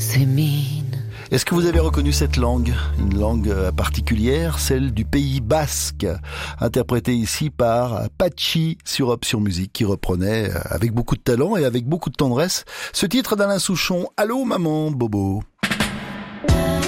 ses mines. Est-ce que vous avez reconnu cette langue? Une langue particulière, celle du Pays Basque, interprétée ici par Patxi sur Option Musique, qui reprenait avec beaucoup de talent et avec beaucoup de tendresse ce titre d'Alain Souchon, Allô maman Bobo.